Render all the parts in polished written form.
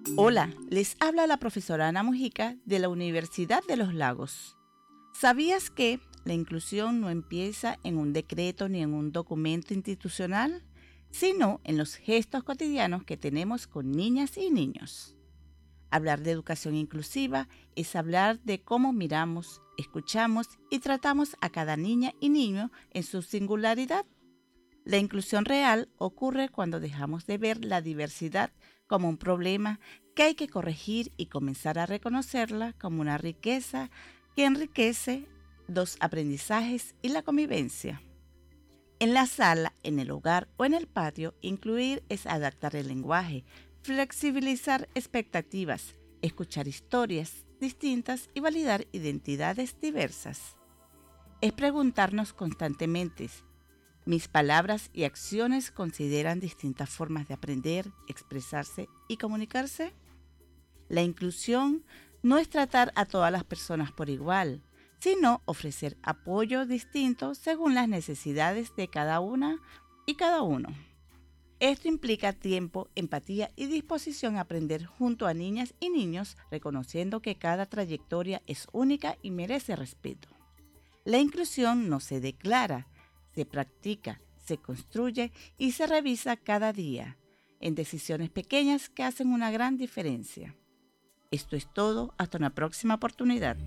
Hola, les habla la profesora Ana Mujica de la Universidad de los Lagos. ¿Sabías que la inclusión no empieza en un decreto ni en un documento institucional, sino en los gestos cotidianos que tenemos con niñas y niños? Hablar de educación inclusiva es hablar de cómo miramos, escuchamos y tratamos a cada niña y niño en su singularidad. La inclusión real ocurre cuando dejamos de ver la diversidad como un problema que hay que corregir y comenzar a reconocerla como una riqueza que enriquece los aprendizajes y la convivencia. En la sala, en el hogar o en el patio, incluir es adaptar el lenguaje, flexibilizar expectativas, escuchar historias distintas y validar identidades diversas. Es preguntarnos constantemente: ¿mis palabras y acciones consideran distintas formas de aprender, expresarse y comunicarse? La inclusión no es tratar a todas las personas por igual, sino ofrecer apoyo distinto según las necesidades de cada una y cada uno. Esto implica tiempo, empatía y disposición a aprender junto a niñas y niños, reconociendo que cada trayectoria es única y merece respeto. La inclusión no se declara, se practica, se construye y se revisa cada día, en decisiones pequeñas que hacen una gran diferencia. Esto es todo, hasta una próxima oportunidad.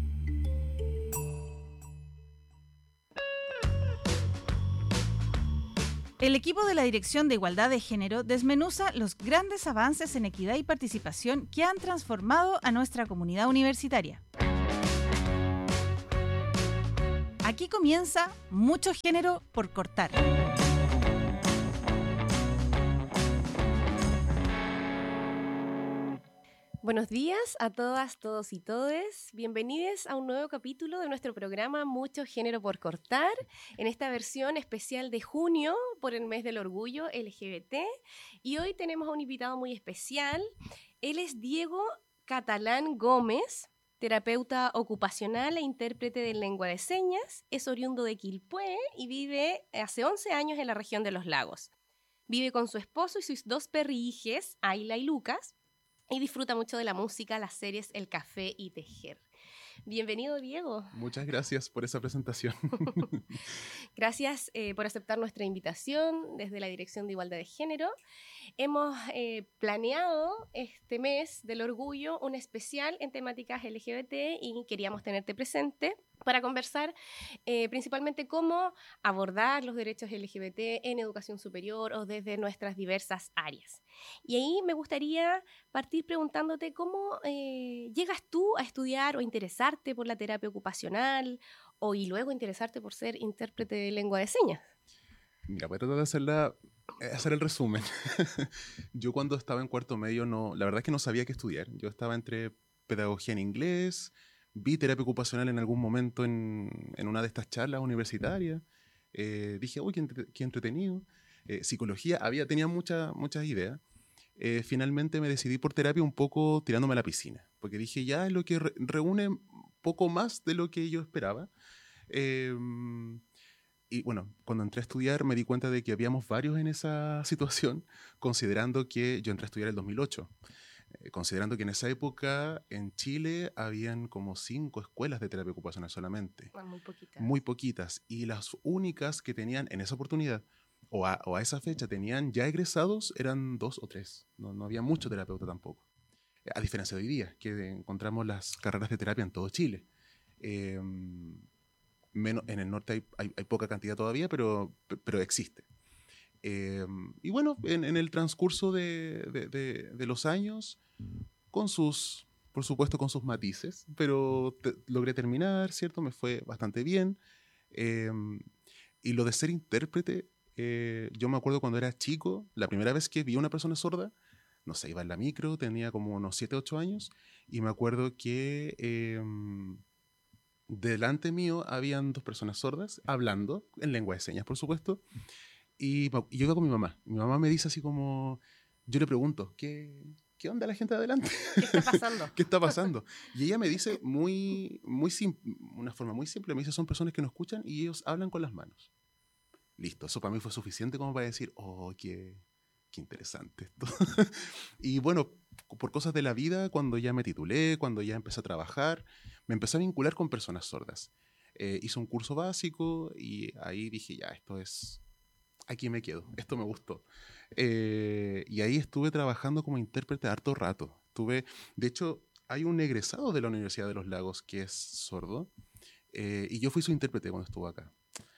El equipo de la Dirección de Igualdad de Género desmenuza los grandes avances en equidad y participación que han transformado a nuestra comunidad universitaria. Aquí comienza Mucho Género por Cortar. Buenos días a todas, todos y todes. Bienvenidos a un nuevo capítulo de nuestro programa Mucho Género por Cortar, en esta versión especial de junio por el mes del orgullo LGBT. Y hoy tenemos a un invitado muy especial. Él es Diego Catalán Gómez, terapeuta ocupacional e intérprete de lengua de señas. Es oriundo de Quilpué y vive hace 11 años en la región de Los Lagos. Vive con su esposo y sus dos perrihijes, Ayla y Lucas, y disfruta mucho de la música, las series, el café y tejer. Bienvenido, Diego. Muchas gracias por esa presentación. Gracias por aceptar nuestra invitación desde la Dirección de Igualdad de Género. Hemos planeado este mes del orgullo un especial en temáticas LGBT y queríamos tenerte presente para conversar principalmente cómo abordar los derechos LGBT en educación superior o desde nuestras diversas áreas. Y ahí me gustaría partir preguntándote cómo llegas tú a estudiar o interesarte por la terapia ocupacional y luego interesarte por ser intérprete de lengua de señas. Mira, voy a tratar de hacer el resumen. Yo cuando estaba en cuarto medio, la verdad es que no sabía qué estudiar. Yo estaba entre pedagogía en inglés, vi terapia ocupacional en algún momento en una de estas charlas universitarias. Dije, uy, qué entretenido. Psicología, tenía muchas ideas. Finalmente me decidí por terapia un poco tirándome a la piscina, porque dije, ya es lo que reúne poco más de lo que yo esperaba. Y bueno, cuando entré a estudiar me di cuenta de que habíamos varios en esa situación, considerando que yo entré a estudiar en el 2008. Considerando que en esa época en Chile habían como 5 escuelas de terapia ocupacional solamente. Muy poquitas. Muy poquitas. Y las únicas que tenían en esa oportunidad, o a esa fecha, tenían ya egresados, eran 2 o 3. No había mucho terapeuta tampoco. A diferencia de hoy día, que encontramos las carreras de terapia en todo Chile. En el norte hay poca cantidad todavía, pero existe. Y bueno, en el transcurso de los años, por supuesto con sus matices, pero logré terminar, ¿cierto? Me fue bastante bien. Y lo de ser intérprete, yo me acuerdo cuando era chico, la primera vez que vi a una persona sorda, no sé, iba en la micro, tenía como unos 7, 8 años, y me acuerdo que delante mío habían 2 personas sordas hablando, en lengua de señas, por supuesto, y yo iba con mi mamá. Mi mamá me dice así como, yo le pregunto, ¿qué onda la gente de adelante? ¿Qué está pasando? ¿Qué está pasando? Y ella me dice una forma muy simple, me dice, son personas que no escuchan y ellos hablan con las manos. Listo, eso para mí fue suficiente como para decir, oh, qué interesante esto. Y bueno, por cosas de la vida, cuando ya me titulé, cuando ya empecé a trabajar, me empecé a vincular con personas sordas. Hice un curso básico y ahí dije, ya, aquí me quedo, esto me gustó. Y ahí estuve trabajando como intérprete harto rato. De hecho, hay un egresado de la Universidad de los Lagos que es sordo, y yo fui su intérprete cuando estuvo acá,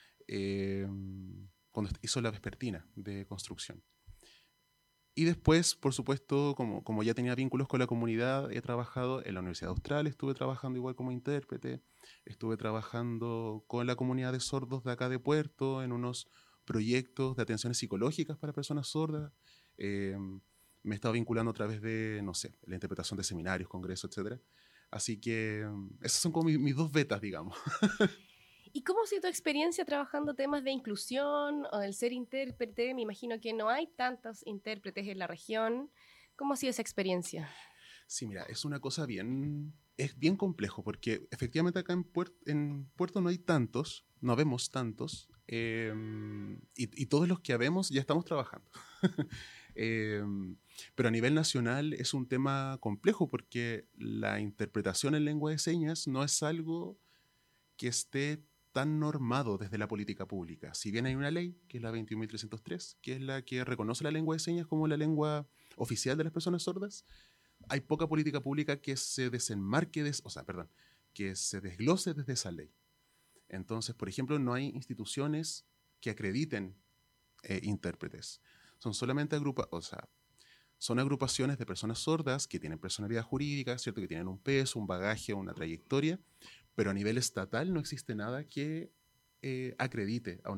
cuando hizo la vespertina de construcción. Y después, por supuesto, como ya tenía vínculos con la comunidad, he trabajado en la Universidad Austral, estuve trabajando igual como intérprete, estuve trabajando con la comunidad de sordos de acá de Puerto, en unos proyectos de atenciones psicológicas para personas sordas. Me he estado vinculando a través de, no sé, la interpretación de seminarios, congresos, etc. Así que esas son como mis dos betas, digamos. ¿Y cómo ha sido tu experiencia trabajando temas de inclusión o del ser intérprete? Me imagino que no hay tantos intérpretes en la región. ¿Cómo ha sido esa experiencia? Sí, mira, es una cosa es bien complejo, porque efectivamente acá en Puerto no hay tantos, no vemos tantos, y todos los que habemos ya estamos trabajando. Pero a nivel nacional es un tema complejo, porque la interpretación en lengua de señas no es algo que esté tan normado desde la política pública. Si bien hay una ley, que es la 21.303, que es la que reconoce la lengua de señas como la lengua oficial de las personas sordas, hay poca política pública que se que se desglose desde esa ley. Entonces, por ejemplo, no hay instituciones que acrediten intérpretes. Son solamente son agrupaciones de personas sordas que tienen personalidad jurídica, ¿cierto? Que tienen un peso, un bagaje, una trayectoria, pero a nivel estatal no existe nada que acredite a un